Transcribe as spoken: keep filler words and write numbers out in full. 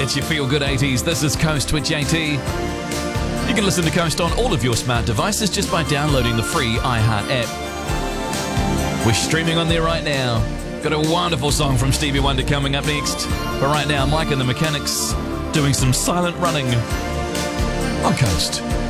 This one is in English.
It's your Feel Good eighties. This is Coast with J T. You can listen to Coast on all of your smart devices just by downloading the free iHeart app. We're streaming on there right now. Got a wonderful song from Stevie Wonder coming up next. But right now, Mike and the Mechanics doing some silent running on Coast.